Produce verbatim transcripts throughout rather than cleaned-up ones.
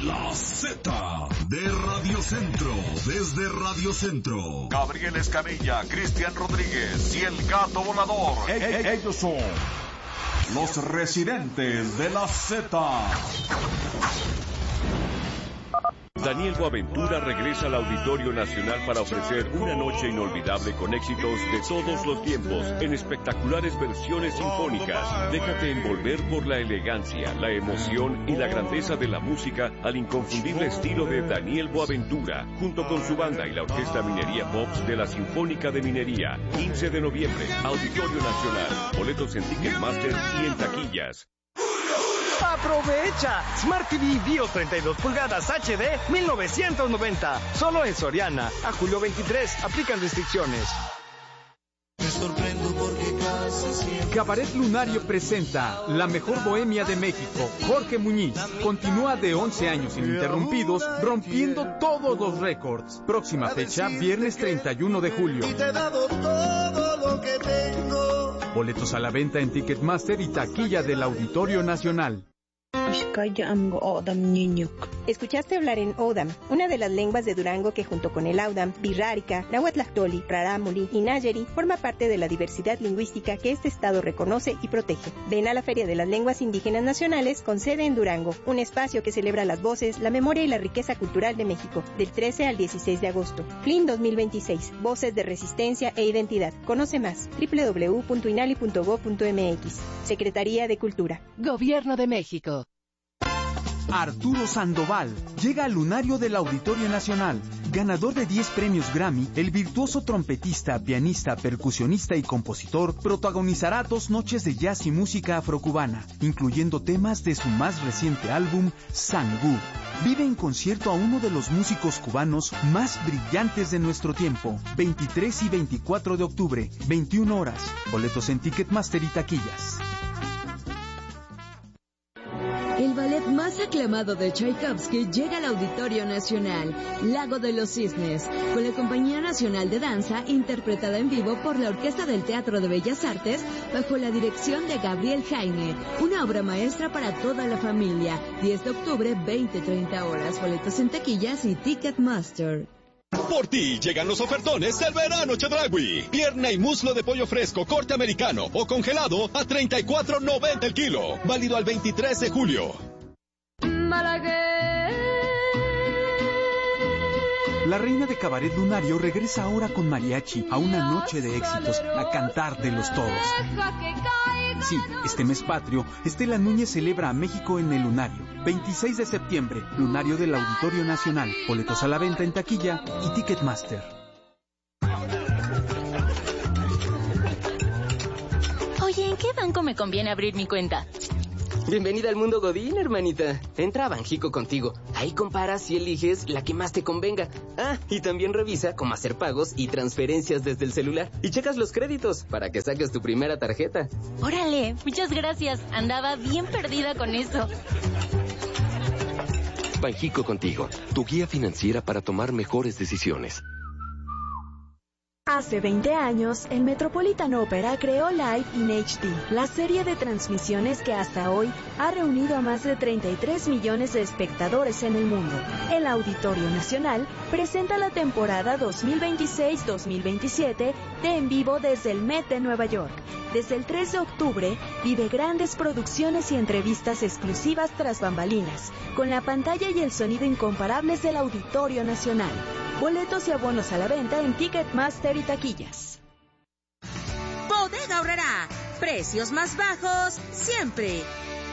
La Z de Radio Centro, desde Radio Centro. Gabriel Escamilla, Cristian Rodríguez y el Gato Volador. E- e- ellos son los residentes de la Z. Daniel Boaventura regresa al Auditorio Nacional para ofrecer una noche inolvidable con éxitos de todos los tiempos en espectaculares versiones sinfónicas. Déjate envolver por la elegancia, la emoción y la grandeza de la música al inconfundible estilo de Daniel Boaventura, junto con su banda y la Orquesta Minería Pops de la Sinfónica de Minería. quince de noviembre, Auditorio Nacional. Boletos en Ticketmaster y en taquillas. ¡Aprovecha! Smart T V BIOS treinta y dos pulgadas H D mil novecientos noventa. Solo en Soriana. A julio veintitrés. Aplican restricciones. Me sorprendo porque casi siempre... Cabaret Lunario presenta La Mejor Bohemia de México. Jorge Muñiz continúa de once años ininterrumpidos, rompiendo todos los récords. Próxima fecha, viernes treinta y uno de julio. Y te he dado todo lo que tengo. Boletos a la venta en Ticketmaster y taquilla del Auditorio Nacional. Escuchaste hablar en Odam, una de las lenguas de Durango que junto con el Audam, Birrárica, Nahuatlactoli, Rarámuri y Nayeri forma parte de la diversidad lingüística que este estado reconoce y protege. Ven a la Feria de las Lenguas Indígenas Nacionales con sede en Durango, un espacio que celebra las voces, la memoria y la riqueza cultural de México, del trece al dieciséis de agosto. F L I M dos mil veintiséis, Voces de Resistencia e Identidad. Conoce más, doble u doble u doble u punto inali punto gob punto eme equis. Secretaría de Cultura. Gobierno de México. Arturo Sandoval llega al lunario del Auditorio Nacional. Ganador de diez premios Grammy, el virtuoso trompetista, pianista, percusionista y compositor protagonizará dos noches de jazz y música afrocubana, incluyendo temas de su más reciente álbum, Sangú. Vive en concierto a uno de los músicos cubanos más brillantes de nuestro tiempo. veintitrés y veinticuatro de octubre, veintiuna horas. Boletos en Ticketmaster y taquillas. El ballet más aclamado de Tchaikovsky llega al Auditorio Nacional, Lago de los Cisnes, con la Compañía Nacional de Danza, interpretada en vivo por la Orquesta del Teatro de Bellas Artes, bajo la dirección de Gabriel Jaime. Una obra maestra para toda la familia. diez de octubre, veinte treinta horas. Boletos en taquillas y Ticketmaster. Por ti llegan los ofertones del verano Chedraui. Pierna y muslo de pollo fresco, corte americano o congelado a treinta y cuatro noventa el kilo. Válido al veintitrés de julio. La reina de Cabaret Lunario regresa ahora con mariachi a una noche de éxitos, a cantar de los todos. Sí, este mes patrio, Estela Núñez celebra a México en el Lunario. veintiséis de septiembre, Lunario del Auditorio Nacional. Boletos a la venta en taquilla y Ticketmaster. Oye, ¿en qué banco me conviene abrir mi cuenta? Bienvenida al mundo Godín, hermanita. Entra a Banjico Contigo. Ahí comparas y eliges la que más te convenga. Ah, y también revisa cómo hacer pagos y transferencias desde el celular. Y checas los créditos para que saques tu primera tarjeta. Órale, muchas gracias. Andaba bien perdida con eso. Banjico Contigo, tu guía financiera para tomar mejores decisiones. Hace veinte años, el Metropolitan Opera creó Live in H D, la serie de transmisiones que hasta hoy ha reunido a más de treinta y tres millones de espectadores en el mundo. El Auditorio Nacional presenta la temporada dos mil veintiséis dos mil veintisiete de En Vivo desde el Met de Nueva York. Desde el tres de octubre, vive grandes producciones y entrevistas exclusivas tras bambalinas, con la pantalla y el sonido incomparables del Auditorio Nacional. Boletos y abonos a la venta en Ticketmaster y taquillas. Bodega Aurrerá. Precios más bajos siempre.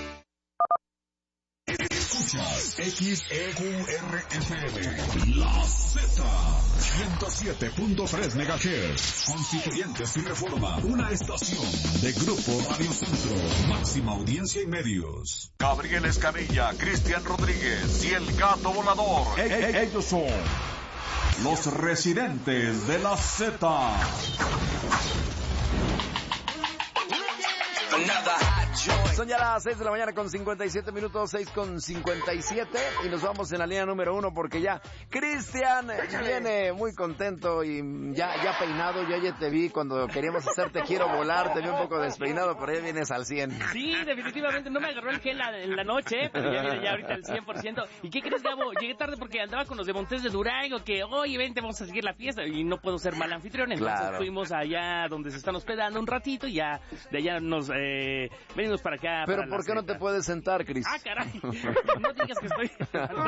Escuchas X E Q R F M, La Z, ciento siete punto tres megahertz, Constituyentes y Reforma, una estación de Grupo Radio Centro, máxima audiencia y medios. Gabriel Escamilla, Cristian Rodríguez y el Gato Volador. E- e- ellos son los residentes de la Z. Another hot joint. Son ya las seis de la mañana con cincuenta y siete minutos, seis con cincuenta y siete, y nos vamos en la línea número uno porque ya Cristian viene muy contento y ya, ya peinado. Yo ya te vi cuando queríamos hacer Te Quiero Volar, te vi un poco despeinado, pero ya vienes al cien. Sí, definitivamente, no me agarró el gel en la noche, pero ya viene ya ahorita al cien por ciento. ¿Y qué crees, Gabo? Llegué tarde porque andaba con los de Montes de Durango, que, oye, vente, vamos a seguir la fiesta, y no puedo ser mal anfitrión, entonces claro. Fuimos allá donde se están hospedando un ratito y ya de allá nos eh, venimos para acá. Pero para ¿por qué no te puedes sentar, Cris? Ah, caray, no digas que estoy...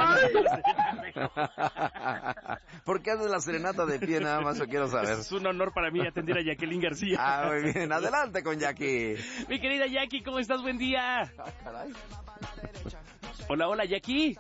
¿Por qué haces la serenata de pie? Nada más yo quiero saber. Es un honor para mí atender a Jacqueline García. Ah, muy bien, adelante con Jackie. Mi querida Jackie, ¿cómo estás? Buen día. Ah, caray. Hola, hola, Jackie.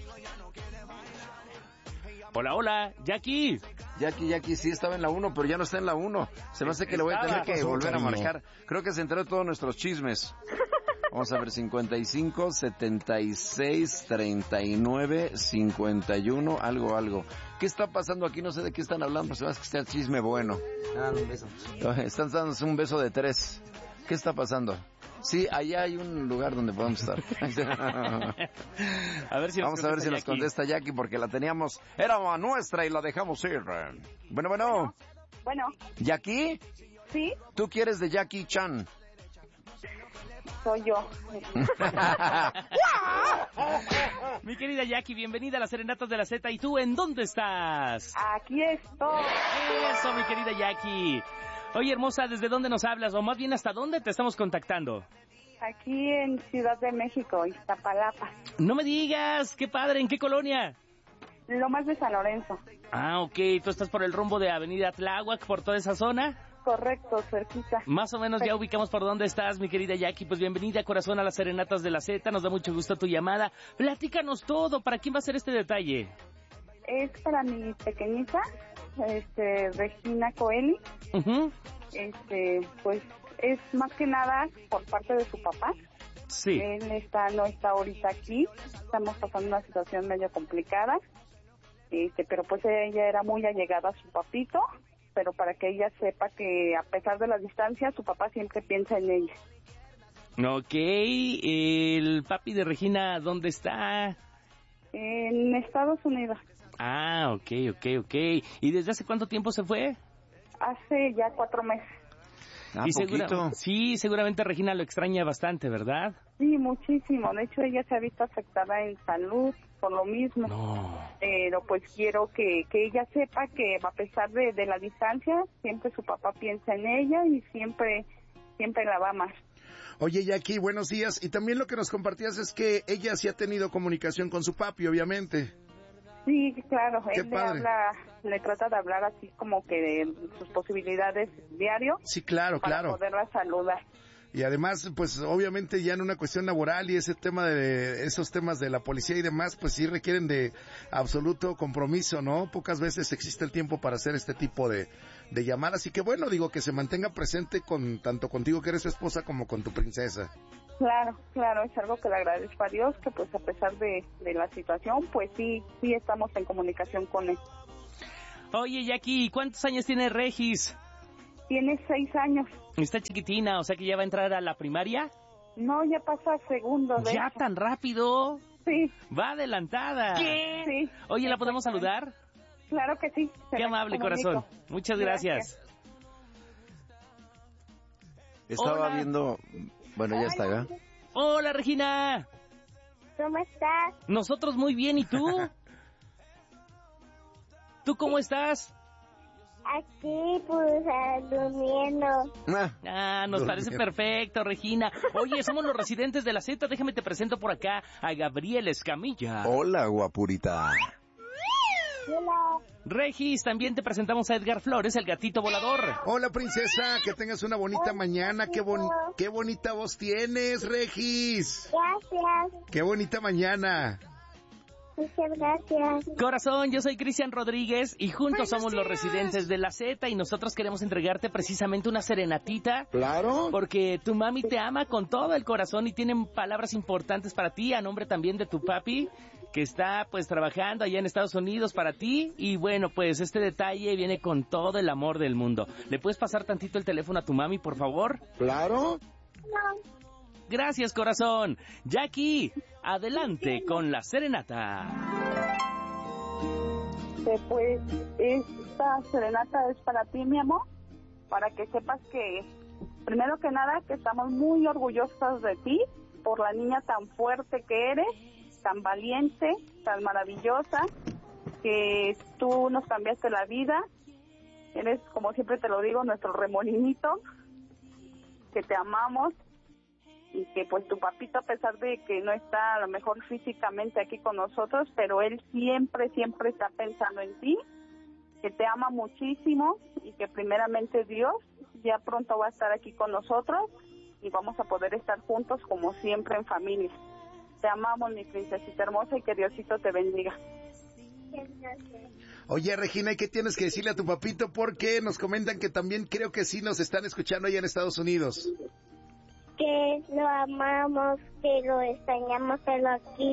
Hola, hola, Jackie. Jackie, Jackie, sí estaba en la uno, pero ya no está en la uno. Se me hace que le voy a tener que volver a marcar. Creo que se enteró de todos nuestros chismes. Vamos a ver, cincuenta y cinco, setenta y seis, treinta y nueve, cincuenta y uno, algo, algo. ¿Qué está pasando aquí? No sé de qué están hablando, se me hace que está el chisme bueno. Ah, un beso. Están dándose un beso de tres. ¿Qué está pasando? Sí, allá hay un lugar donde podemos estar. A ver si nos Vamos a ver si nos Jackie. contesta Jackie, porque la teníamos, era nuestra y la dejamos ir. Bueno, bueno. Bueno. ¿Jackie? Sí. ¿Tú quieres de Jackie Chan? Soy yo. Mi querida Jackie, bienvenida a las Serenatas de la Z. ¿Y tú en dónde estás? Aquí estoy. Eso, mi querida Jackie. Oye, hermosa, ¿desde dónde nos hablas? O más bien, ¿hasta dónde te estamos contactando? Aquí en Ciudad de México, Iztapalapa. No me digas, qué padre, ¿en qué colonia? Lomas de San Lorenzo. Ah, ok, ¿tú estás por el rumbo de Avenida Tláhuac, por toda esa zona? Correcto, cerquita. Más o menos ya ubicamos por dónde estás, mi querida Jackie. Pues bienvenida, corazón, a las Serenatas de la Z. Nos da mucho gusto tu llamada. Platícanos todo. ¿Para quién va a ser este detalle? Es para mi pequeñita, este, Regina Coeli. Uh-huh. Este, pues es más que nada por parte de su papá. Sí. Él está, no está ahorita aquí. Estamos pasando una situación medio complicada. Este, pero pues ella era muy allegada a su papito. Pero para que ella sepa que a pesar de la distancia, su papá siempre piensa en ella. Ok, el papi de Regina, ¿dónde está? En Estados Unidos. Ah, ok, ok, ok. ¿Y desde hace cuánto tiempo se fue? Hace ya cuatro meses. Ah, y segura, poquito. Sí, seguramente Regina lo extraña bastante, ¿verdad? Sí, muchísimo. De hecho, ella se ha visto afectada en salud por lo mismo. No. Pero pues quiero que, que ella sepa que a pesar de, de la distancia, siempre su papá piensa en ella y siempre, siempre la va más. Oye, Jackie, buenos días. Y también lo que nos compartías es que ella sí ha tenido comunicación con su papi, obviamente. Sí, claro. Qué Él le padre. habla, le trata de hablar así como que de sus posibilidades diario. Sí, claro, para claro. poderla saludar. Y además, pues obviamente ya en una cuestión laboral y ese tema de esos temas de la policía y demás, pues sí requieren de absoluto compromiso, ¿no? Pocas veces existe el tiempo para hacer este tipo de, de llamadas. Y que bueno, digo, que se mantenga presente con tanto contigo que eres su esposa como con tu princesa. Claro, claro, es algo que le agradezco a Dios, que pues a pesar de, de la situación, pues sí, sí estamos en comunicación con él. Oye, Jackie, ¿cuántos años tiene Regis? Tiene seis años. Está chiquitina, o sea que ya va a entrar a la primaria. No, ya pasa a segundo. De ¿Ya hecho. tan rápido? Sí. Va adelantada. ¿Qué? Sí. Oye, ¿la podemos saludar? Claro que sí. Qué amable, corazón. Muchas gracias. gracias. Estaba Hola. viendo... Bueno, ya está acá. Hola, Regina. ¿Cómo estás? Nosotros muy bien, ¿y tú? ¿Tú cómo estás? Aquí, pues, ah, durmiendo. Ah, nos parece perfecto, Regina. Oye, somos los residentes de la Z. Déjame te presento por acá a Gabriel Escamilla. Hola, guapurita. Hola. Regis, también te presentamos a Edgar Flores, el gatito volador. Hola, princesa, que tengas una bonita Hola, mañana. Qué, bon qué bonita voz tienes, Regis. Gracias. Qué bonita mañana. Muchas gracias. Corazón, yo soy Cristian Rodríguez y juntos Buenos somos los días. residentes de la Z y nosotros queremos entregarte precisamente una serenatita. Claro. Porque tu mami te ama con todo el corazón y tienen palabras importantes para ti, a nombre también de tu papi, que está pues trabajando allá en Estados Unidos para ti. Y bueno, pues este detalle viene con todo el amor del mundo. ¿Le puedes pasar tantito el teléfono a tu mami, por favor? Claro. No. Gracias, corazón. Jackie, adelante con la serenata. Pues esta serenata es para ti, mi amor, para que sepas que, primero que nada, que estamos muy orgullosas de ti por la niña tan fuerte que eres, tan valiente, tan maravillosa, que tú nos cambiaste la vida. Eres, como siempre te lo digo, nuestro remolinito, que te amamos y que pues tu papito, a pesar de que no está a lo mejor físicamente aquí con nosotros, pero él siempre, siempre está pensando en ti, que te ama muchísimo y que primeramente Dios ya pronto va a estar aquí con nosotros y vamos a poder estar juntos como siempre en familia. Te amamos, mi princesita hermosa, y que Diosito te bendiga. Oye, Regina, ¿y qué tienes que decirle a tu papito? Porque nos comentan que también creo que sí nos están escuchando allá en Estados Unidos. Que lo amamos, que lo extrañamos, pero aquí